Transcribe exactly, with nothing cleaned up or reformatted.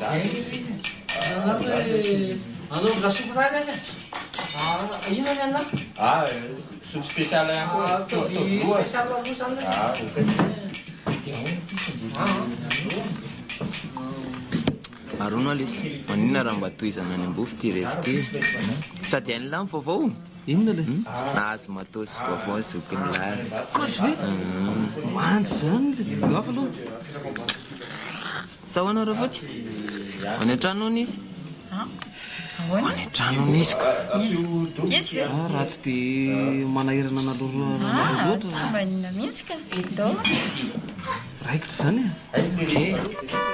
Anao lasopy rany aza. Ino any ana? Ah, soupe spéciale ihany koa. Spécial aloha zany. Ah, Arono alisy manina raha mba tohizana any ambofy ty reto ty sady any lamy vaovao Inona le? azo matao sy vaovao zoky ny lary Kosy ve? Mantsy zany le afa aloha. sahoana raha fotsy any an-tranony izy any an-tranony izy ko Izy ve? Ah, raha tsy dia manahirana nalorona loatra. Tsy manina mihitsy ka. Dao. Raikitra zany e.